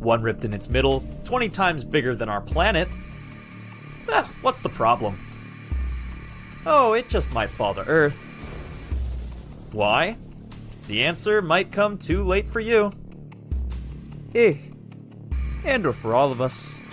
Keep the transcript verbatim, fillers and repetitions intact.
one ripped in its middle, twenty times bigger than our planet. Eh, what's the problem? Oh, it just might fall to Earth. Why? The answer might come too late for you. Eh, and or for all of us.